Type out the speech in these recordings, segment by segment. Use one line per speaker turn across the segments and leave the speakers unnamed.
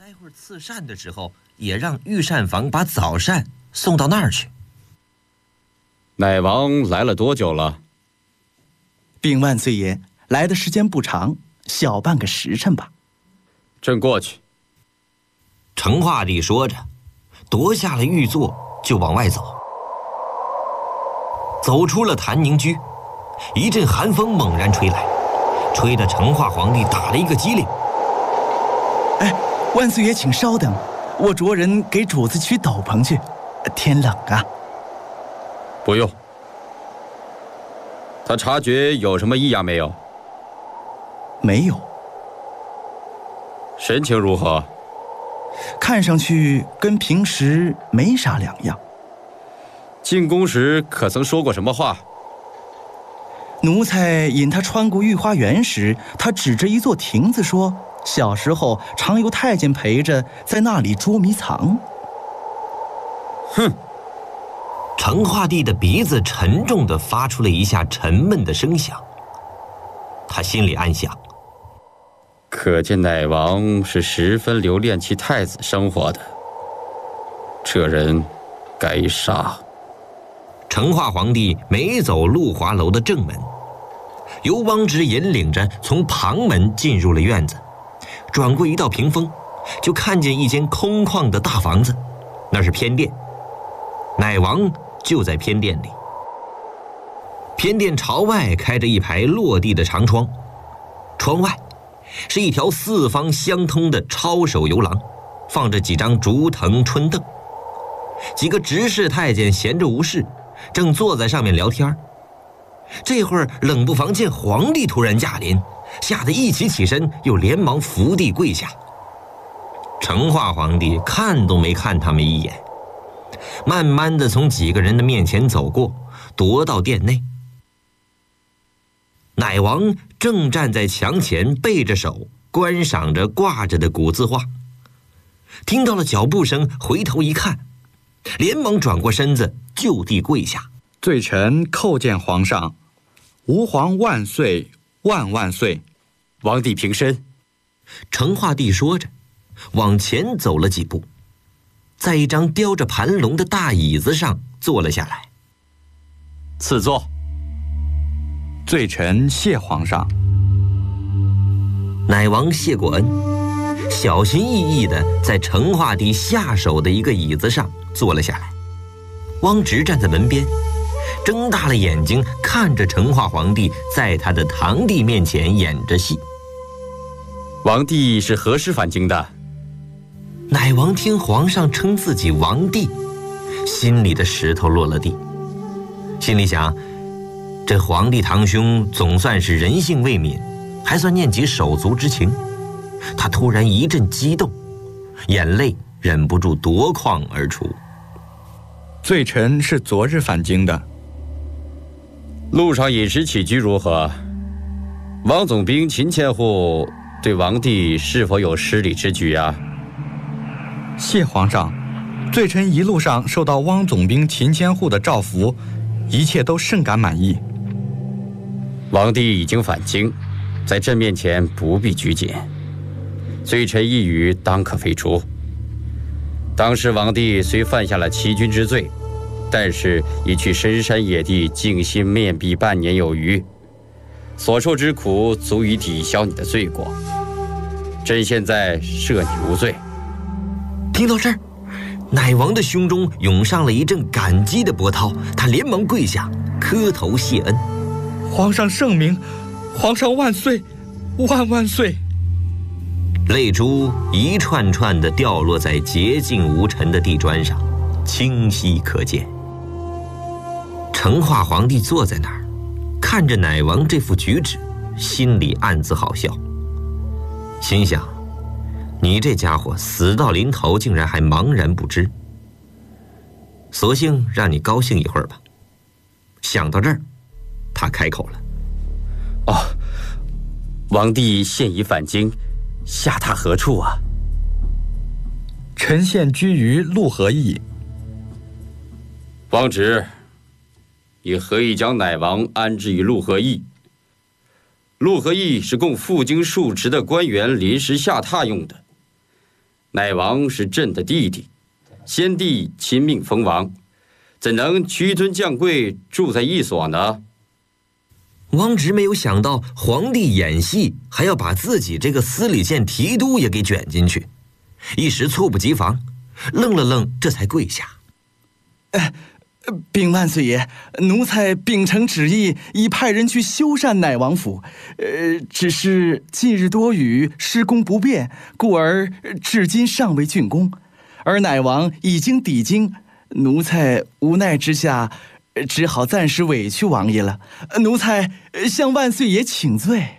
待会儿赐膳的时候，也让御膳房把早膳送到那儿去。
奶王来了多久了？
禀万岁爷，来的时间不长，小半个时辰吧。
朕过去。
成化帝说着，夺下了御座就往外走。走出了坛宁居，一阵寒风猛然吹来，吹得成化皇帝打了一个激灵。
哎，万岁爷请稍等，我着人给主子取斗篷去，天冷啊。
不用。他察觉有什么异样没有？
没有。
神情如何？
看上去跟平时没啥两样。
进宫时可曾说过什么话？
奴才引他穿过御花园时，他指着一座亭子说，小时候常有太监陪着在那里捉迷藏。
哼！
成化帝的鼻子沉重地发出了一下沉闷的声响。他心里暗想，
可见奶王是十分留恋其太子生活的，这人该杀。
成化皇帝没走露华楼的正门，由汪直引领着从旁门进入了院子，转过一道屏风，就看见一间空旷的大房子，那是偏殿。奶王就在偏殿里。偏殿朝外开着一排落地的长窗，窗外是一条四方相通的抄手游廊，放着几张竹藤春凳，几个执事太监闲着无事，正坐在上面聊天。这会儿冷不防见皇帝突然驾临，吓得一起起身，又连忙伏地跪下。成化皇帝看都没看他们一眼，慢慢地从几个人的面前走过，踱到殿内。奶王正站在墙前，背着手观赏着挂着的古字画，听到了脚步声，回头一看，连忙转过身子，就地跪下。
罪臣叩见皇上，吾皇万岁万万岁。
王帝平身。
成化帝说着，往前走了几步，在一张雕着盘龙的大椅子上坐了下来。
赐座。
罪臣谢皇上。
奶王谢过恩，小心翼翼地在成化帝下手的一个椅子上坐了下来。汪直站在门边，睁大了眼睛看着成化皇帝在他的堂弟面前演着戏。
王帝是何时返京的？
奶王听皇上称自己王帝，心里的石头落了地，心里想，这皇帝堂兄总算是人性未泯，还算念及手足之情。他突然一阵激动，眼泪忍不住夺眶而出。
罪臣是昨日返京的。
路上饮食起居如何？王总兵秦千户对王帝是否有失礼之举啊？
谢皇上，罪臣一路上受到汪总兵秦千户的照拂，一切都甚感满意。
王帝已经返京，在朕面前不必拘谨，罪臣一语当可废除。当时王帝虽犯下了欺君之罪，但是已去深山野地静心面壁半年有余，所受之苦足以抵消你的罪过。朕现在赦你无罪。
听到这儿，奶王的胸中涌上了一阵感激的波涛，他连忙跪下磕头谢恩。
皇上圣明，皇上万岁万万岁。
泪珠一串串地掉落在洁净无尘的地砖上，清晰可见。成化皇帝坐在那儿，看着奶王这副举止，心里暗自好笑，心想，你这家伙死到临头竟然还茫然不知，索性让你高兴一会儿吧。想到这儿，他开口了。
哦，王帝现已返京，下榻何处啊？
臣现居于陆河驿。
王直，你何以将奶王安置于陆河驿？陆河驿是供赴京述职的官员临时下榻用的， 乃王是朕的弟弟，先帝亲命封王，怎能屈尊降贵，住在一所呢？
汪直没有想到皇帝演戏还要把自己这个司礼监提督也给卷进去，一时猝不及防，愣了愣，这才跪下。
禀万岁爷，奴才秉承旨意，已派人去修缮乃王府，只是近日多雨，施工不便，故而至今尚未竣工。而乃王已经抵京，奴才无奈之下，只好暂时委屈王爷了。奴才向万岁爷请罪。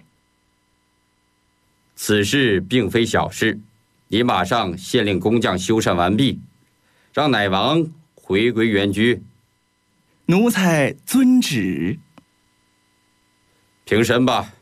此事并非小事，你马上县令工匠修缮完毕，让乃王回归原居。
奴才遵旨。
平身吧。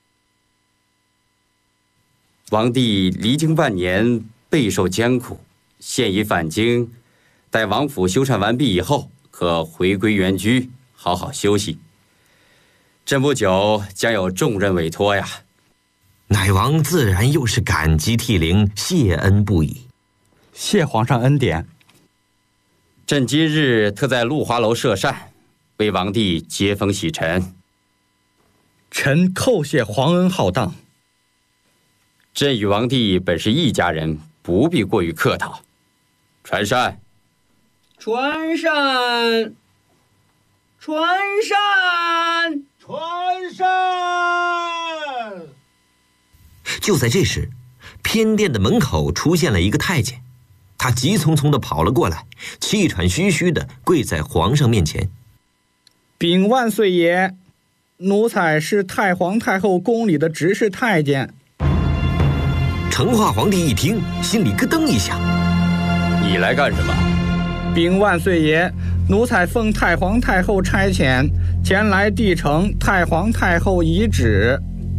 王帝离京半年，备受艰苦，现已返京，待王府修缮完毕以后，可回归原居，好好休息。朕不久将有重任委托呀。
乃王自然又是感激涕零，谢恩不已。
谢皇上恩典。
朕今日特在露华楼设膳，为王帝接风洗尘。
臣叩谢皇恩浩荡。
朕与王帝本是一家人，不必过于客套。传膳。
传膳，传膳，传膳。
就在这时，偏殿的门口出现了一个太监，他急匆匆地跑了过来，气喘吁吁地跪在皇上面前。
禀万岁爷，奴才是太皇太后宫里的执事太监。
成化皇帝一听，心里咯噔一下。
你来干什么？
禀万岁爷，奴才奉太皇太后差遣，前来递呈太皇太后遗旨。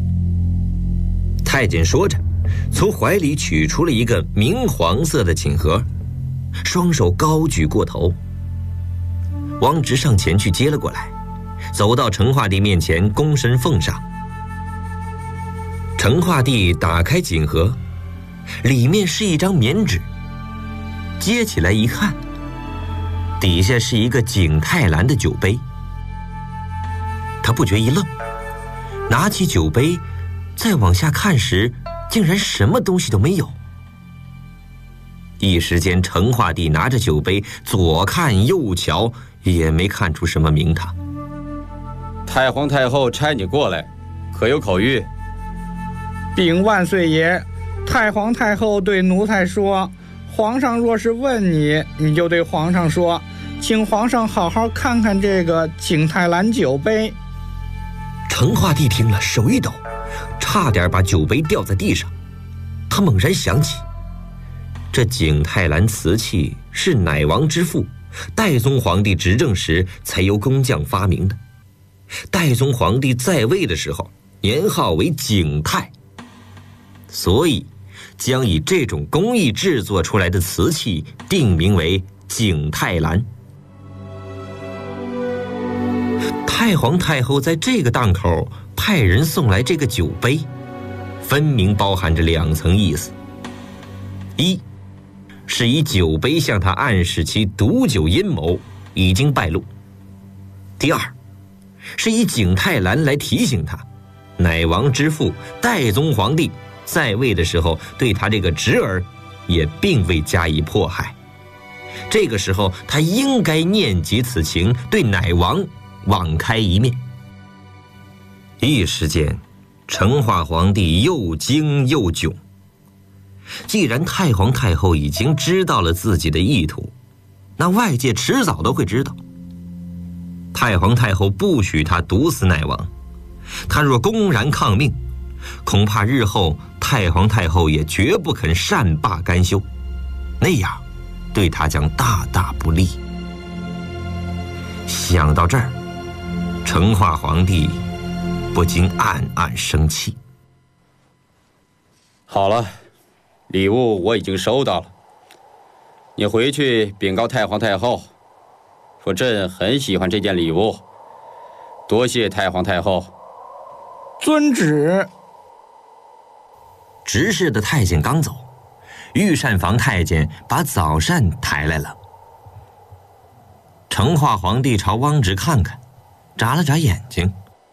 太监说着，从怀里取出了一个明黄色的锦盒，双手高举过头。汪直上前去接了过来，走到成化帝面前，躬身奉上。成化帝打开锦盒，里面是一张棉纸，接起来一看，底下是一个景泰蓝的酒杯。他不觉一愣，拿起酒杯再往下看时，竟然什么东西都没有。一时间，成化帝拿着酒杯左看右瞧，也没看出什么名堂。
太皇太后差你过来，可有口谕？
禀万岁爷，太皇太后对奴才说，皇上若是问你，你就对皇上说，请皇上好好看看这个景泰蓝酒杯。
成化帝听了，手一抖，差点把酒杯掉在地上。他猛然想起，这景泰蓝瓷器是乃王之父代宗皇帝执政时才由工匠发明的。代宗皇帝在位的时候，年号为景泰，所以将以这种工艺制作出来的瓷器定名为景泰蓝。太皇太后在这个档口派人送来这个酒杯，分明包含着两层意思：一是以酒杯向他暗示其毒酒阴谋已经败露；第二是以景泰蓝来提醒他，乃王之父代宗皇帝在位的时候对他这个侄儿也并未加以迫害，这个时候他应该念及此情，对乃王网开一面。一时间，成化皇帝又惊又窘。既然太皇太后已经知道了自己的意图，那外界迟早都会知道。太皇太后不许他毒死乃王，他若公然抗命，恐怕日后太皇太后也绝不肯善罢甘休，那样对他将大大不利。想到这儿，成化皇帝不禁暗暗生气。
好了，礼物我已经收到了，你回去禀告太皇太后，说朕很喜欢这件礼物，多谢太皇太后。
遵旨。
执事的太监刚走， 御膳房太监把早膳抬来了。成化皇帝朝汪直看看，眨了眨眼睛。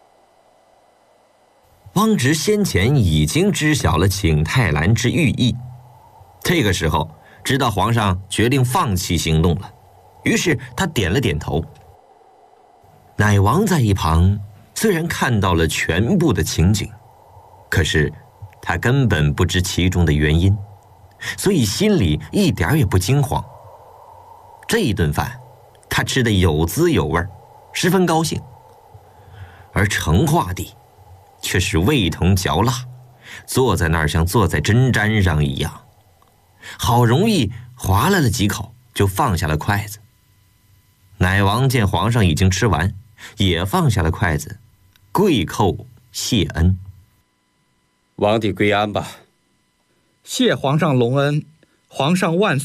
汪直先前已经知晓了景泰蓝之寓意，这个时候知道皇上决定放弃行动了，于是他点了点头。乃王在一旁虽然看到了全部的情景，可是他根本不知其中的原因，所以心里一点也不惊慌。这一顿饭他吃得有滋有味，十分高兴。而成化帝却是味同嚼蜡，坐在那儿像坐在针毡上一样，好容易划拉了几口就放下了筷子。乃王见皇上已经吃完，也放下了筷子，跪叩谢恩。
王帝归安吧。
谢皇上隆恩，皇上万岁。